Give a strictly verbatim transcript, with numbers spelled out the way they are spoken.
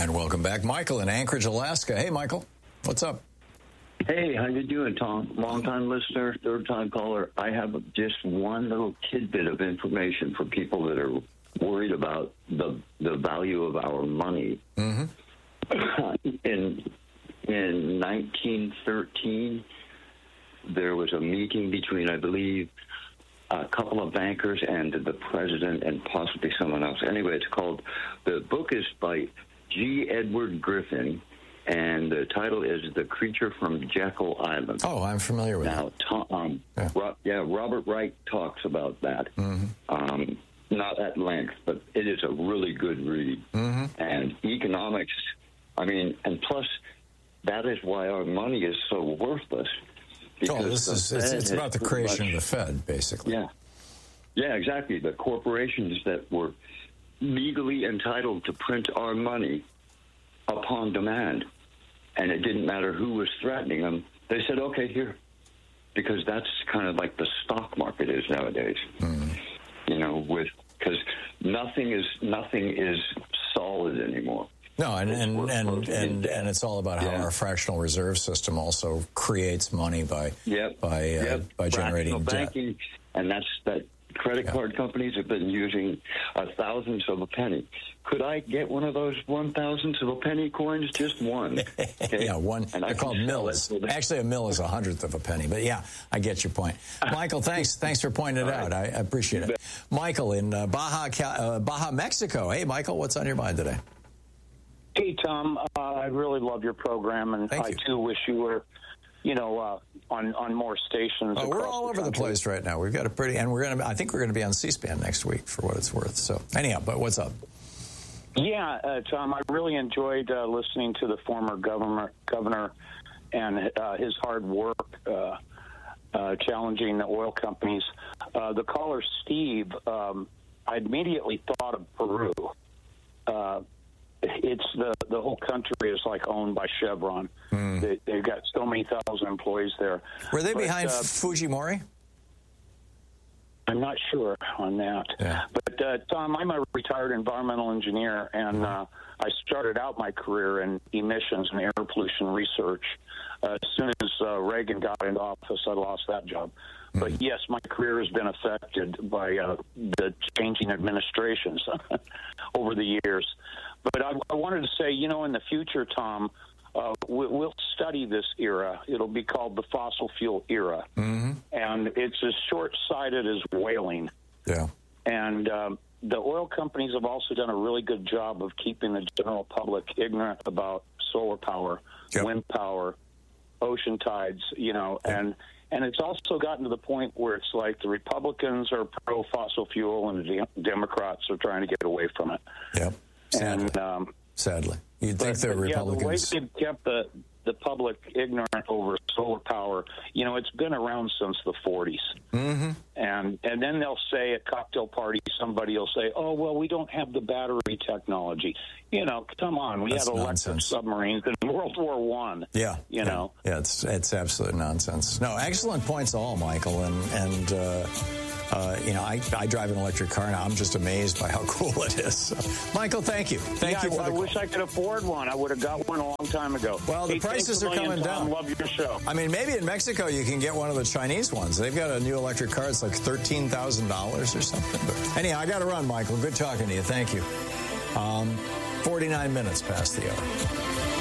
And welcome back, Michael in Anchorage, Alaska. Hey, Michael, what's up? Hey, how you doing, Tom? Long-time listener, third-time caller. I have just one little tidbit of information for people that are worried about the the value of our money. Mm-hmm. in in nineteen thirteen, there was a meeting between, I believe, a couple of bankers and the president and possibly someone else. Anyway, it's called, the book is by G. Edward Griffin, and the title is The Creature from Jekyll Island. Oh, I'm familiar with now, that. Tom, um, yeah. Ro- yeah, Robert Wright talks about that. Mm-hmm. Um, not at length, but it is a really good read. Mm-hmm. And economics, I mean, and plus, that is why our money is so worthless. Oh, this is, it's, it's about the creation much, of the Fed, basically. Yeah. Yeah, exactly. The corporations that were legally entitled to print our money upon demand, and it didn't matter who was threatening them. They said, okay, here, because that's kind of like the stock market is nowadays. Mm. You know, with because nothing is nothing is solid anymore. No, and and, and, and and it's all about how yeah. our fractional reserve system also creates money by yep. by uh, yep. by generating fractional debt. Banking, and that's that. Credit yep. card companies have been using a thousandth of a penny. Could I get one of those one thousandth of a penny coins? Just one. Okay? yeah, one. And they're called mills. Actually, a mill is a hundredth of a penny. But yeah, I get your point. Michael, thanks. Thanks for pointing it right. out. I, I appreciate it. Michael in uh, Baja, uh, Baja, Mexico. Hey, Michael, what's on your mind today? Hey, Tom. Uh, I really love your program, and Thank I you. too wish you were, you know, uh, on on more stations. Oh, we're all the over the place right now. We've got a pretty, and we're gonna. I think we're gonna be on C-SPAN next week, for what it's worth. So, anyhow, but what's up? Yeah, uh, Tom. I really enjoyed uh, listening to the former governor, governor, and uh, his hard work uh, uh, challenging the oil companies. Uh, the caller, Steve. Um, I immediately thought of Peru. Uh, It's the the whole country is like owned by Chevron. Mm. They, they've got so many thousand employees there. Were they but, behind uh, Fujimori? I'm not sure on that. Yeah. But uh, Tom, I'm a retired environmental engineer, and uh, I started out my career in emissions and air pollution research. Uh, as soon as uh, Reagan got into office, I lost that job. Mm. But yes, my career has been affected by uh, the changing administrations over the years. But I, I wanted to say, you know, in the future, Tom, uh, we, we'll study this era. It'll be called the fossil fuel era. Mm-hmm. And it's as short-sighted as whaling. Yeah. And um, the oil companies have also done a really good job of keeping the general public ignorant about solar power, yep. wind power, ocean tides, you know, yep. and and it's also gotten to the point where it's like the Republicans are pro-fossil fuel and the Democrats are trying to get away from it. Yep. Sadly. And, um, Sadly. You'd think the Republicans... Yeah, the way they've kept the, the public ignorant over solar power, you know, it's been around since the forties. Mm-hmm. And and then they'll say at cocktail parties, somebody will say, oh, well, we don't have the battery technology. You know, come on. We That's had electric nonsense. submarines in World War One. Yeah. You yeah. know. Yeah, it's, it's absolute nonsense. No, excellent points all, Michael. And... and uh, Uh, you know, I, I drive an electric car now. I'm just amazed by how cool it is. So, Michael, thank you. Thank yeah, you for I, the I wish I could afford one. I would have got one a long time ago. Well, the hey, prices are coming Tom. down. Love your show. I mean, maybe in Mexico you can get one of the Chinese ones. They've got a new electric car. It's like thirteen thousand dollars or something. But anyhow, I got to run, Michael. Good talking to you. Thank you. Um, forty-nine minutes past the hour.